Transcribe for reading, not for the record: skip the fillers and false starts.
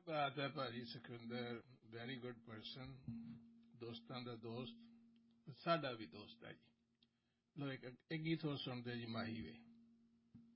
ਬਾਤ ਹੈ ਭਾਜੀ Sukhwinder, very good person, ਦੋਸਤਾਂ ਦਾ ਦੋਸਤ, ਸਾਡਾ ਵੀ ਦੋਸਤ ਹੈ ਜੀ। ਲੋ ਇੱਕ ਗੀਤ ਹੋਰ ਸੁਣਦੇ ਜੀ, ਮਾਹੀ ਵੇ।